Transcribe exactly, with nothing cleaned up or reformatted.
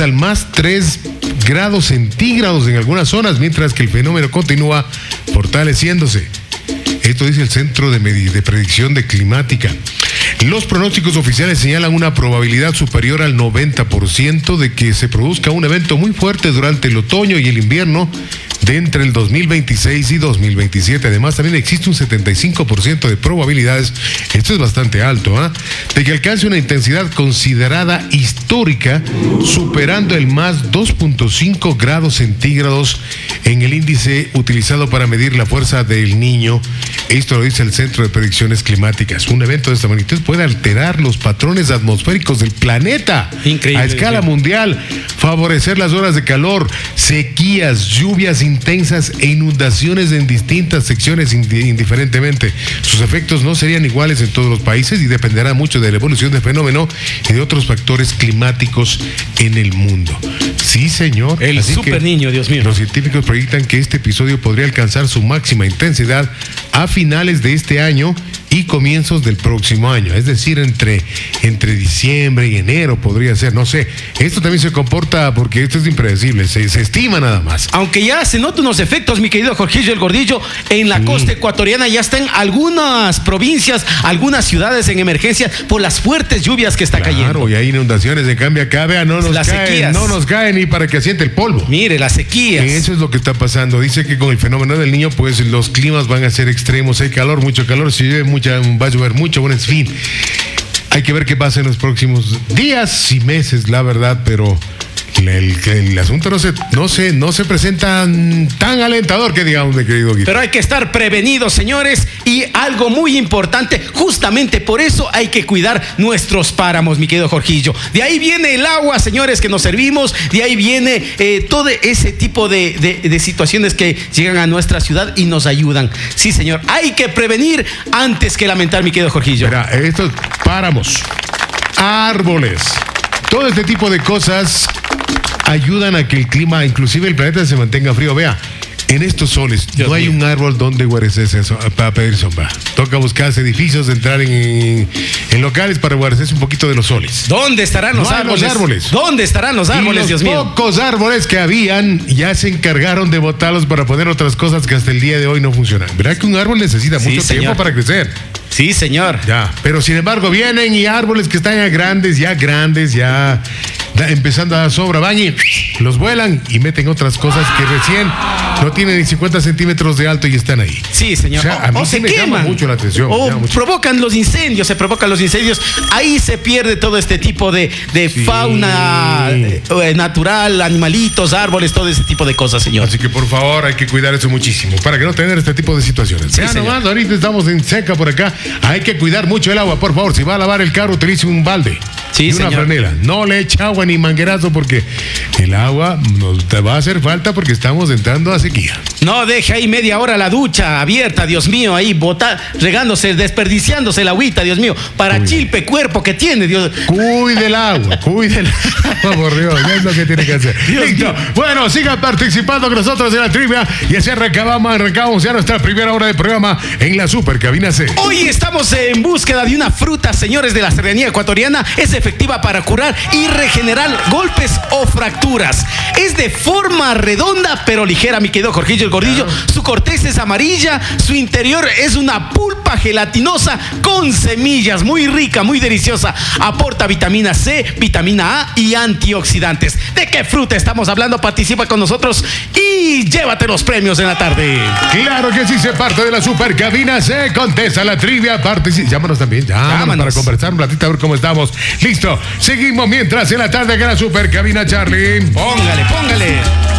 al más tres grados centígrados en algunas zonas, mientras que el fenómeno continúa fortaleciéndose. Esto dice el Centro de, Medi- de Predicción de Climática. Los pronósticos oficiales señalan una probabilidad superior al noventa por ciento de que se produzca un evento muy fuerte durante el otoño y el invierno de entre el dos mil veintiséis y dos mil veintisiete. Además, también existe un setenta y cinco por ciento de probabilidades, esto es bastante alto, ¿eh? de que alcance una intensidad considerada histórica, superando el más dos punto cinco grados centígrados en el índice utilizado para medir la fuerza del Niño. Esto lo dice el Centro de Predicciones Climáticas. Un evento de esta magnitud puede alterar los patrones atmosféricos del planeta. Increíble, a escala sí. mundial, favorecer las horas de calor, sequías, lluvias intensas e inundaciones en distintas secciones indiferentemente. Sus efectos no serían iguales en todos los países y dependerá mucho de la evolución del fenómeno y de otros factores climáticos en el mundo. Sí, señor. El Así super que niño, Dios mío. Los científicos proyectan que este episodio podría alcanzar su máxima intensidad a finales de este año y comienzos del próximo año, es decir, entre, entre diciembre y enero podría ser, no sé. Esto también se comporta, porque esto es impredecible, se, se estima nada más. Aunque ya se notan unos efectos, mi querido Jorgillo el Gordillo, en la Sí. costa ecuatoriana ya están algunas provincias, algunas ciudades en emergencia por las fuertes lluvias que está Claro, cayendo. y hay inundaciones, en cambio acá, vea, no nos Las caen, sequías. no nos caen ni para que asiente el polvo. Mire, las sequías. Eso es lo que está pasando. Dice que con el fenómeno del Niño, pues los climas van a ser extremos. Hay calor, mucho calor, si llueve mucha, va a llover mucho, bueno, en fin. Hay que ver qué pasa en los próximos días y meses, la verdad, pero el, el, el asunto no se, no, se, no se presenta tan alentador que digamos, mi querido Guido. Pero hay que estar prevenidos, señores, y algo muy importante, justamente por eso hay que cuidar nuestros páramos, mi querido Jorgillo. De ahí viene el agua, señores, que nos servimos, de ahí viene eh, todo ese tipo de, de, de situaciones que llegan a nuestra ciudad y nos ayudan. Sí, señor, hay que prevenir antes que lamentar, mi querido Jorgillo. Mira, estos páramos, árboles, todo este tipo de cosas ayudan a que el clima, inclusive el planeta, se mantenga frío. Vea, en estos soles Dios no hay mío. un árbol donde guarecerse eso, para pedir sombra. Toca buscarse edificios, entrar en, en locales para guarecerse un poquito de los soles. ¿Dónde estarán los No hay árboles? los árboles. ¿Dónde estarán los árboles, y los Dios mío? pocos árboles que habían ya se encargaron de botarlos para poner otras cosas que hasta el día de hoy no funcionan. ¿Verdad que un árbol necesita Sí, mucho señor. tiempo para crecer? Sí, señor. Ya, pero sin embargo vienen y árboles que están ya grandes, ya grandes, ya da- empezando a dar sobra, van y los vuelan y meten otras cosas que recién no tienen ni cincuenta centímetros de alto y están ahí. Sí, señor. O sea, a mí o sí se me llama queman. mucho la atención, me O llama mucho. provocan los incendios, se provocan los incendios. Ahí se pierde todo este tipo de, de Sí. fauna eh, eh, natural, animalitos, árboles, todo ese tipo de cosas, señor. Así que por favor hay que cuidar eso muchísimo para que no tener este tipo de situaciones. Sí, Vean señor. nomás, ahorita estamos en seca por acá. Hay que cuidar mucho el agua, por favor. Si va a lavar el carro, utilice un balde Sí, y una señor. franela. No le eche agua ni manguerazo porque el agua nos te va a hacer falta porque estamos entrando a sequía. No deje ahí media hora la ducha abierta, Dios mío, ahí bota, regándose, desperdiciándose el agüita, Dios mío, para Cuide. chilpe cuerpo que tiene, Dios. Cuide el agua, cuide el agua, por Dios, es lo que tiene que hacer. Dios Listo. mío. Bueno, sigan participando con nosotros en la trivia y así arrancamos, arrancamos ya nuestra primera hora de programa en la Super Cabina C. Hoy estamos en búsqueda de una fruta, señores de la serranía ecuatoriana. Es efectiva para curar y regenerar golpes o fracturas. Es de forma redonda pero ligera, mi querido Jorgillo el Gordillo. Su corteza es amarilla, su interior es una pulpa gelatinosa con semillas, muy rica, muy deliciosa. Aporta vitamina C, vitamina A y antioxidantes. ¿De qué fruta estamos hablando? Participa con nosotros y llévate los premios en la tarde. Claro que sí, se parte de la Super Cabina C. Contesta la trivia, participa. Llámanos también, llámanos, Llámanos. para conversar un ratito a ver cómo estamos. Listo, seguimos mientras en la tarde que la Super Cabina, Charlie. Póngale, póngale.